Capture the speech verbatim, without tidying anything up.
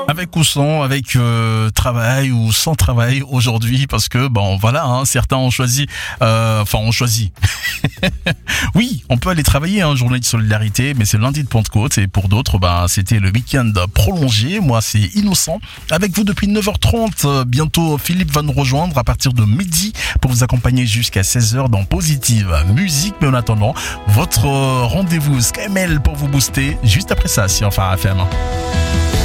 Avec ou sans, avec euh, travail ou sans travail aujourd'hui, parce que bon voilà, hein, certains ont choisi, euh, enfin ont choisi. Oui, on peut aller travailler, hein, journée de solidarité, mais c'est lundi de Pentecôte et pour d'autres, ben c'était le week-end prolongé. Moi, c'est Innocent avec vous depuis neuf heures trente. Bientôt, Philippe va nous rejoindre à partir de midi pour vous accompagner jusqu'à seize heures dans Positive Musique. Mais en attendant, votre rendez-vous Skymel pour vous booster juste après ça sur Phare F M.